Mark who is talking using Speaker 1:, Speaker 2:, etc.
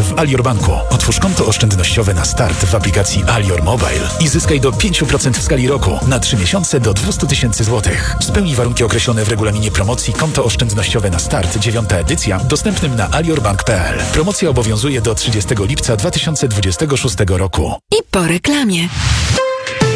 Speaker 1: w Alior Banku. Otwórz konto oszczędnościowe na start w aplikacji Alior Mobile i zyskaj do 5% w skali roku na 3 miesiące do 200 000 złotych. Spełnij warunki określone w regulaminie promocji Konto oszczędnościowe na start 9. edycja dostępnym na aliorbank.pl. Promocja obowiązuje do 30 lipca 2026 roku.
Speaker 2: I po reklamie.